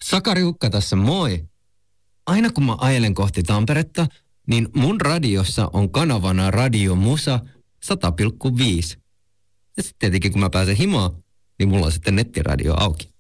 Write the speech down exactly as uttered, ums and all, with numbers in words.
Sakari Hukka tässä, moi. Aina kun mä ajelen kohti Tamperetta, niin mun radiossa on kanavana Radio Musa sata pilkku viisi. Ja sitten tietenkin kun mä pääsen himaan, niin mulla on sitten nettiradio auki.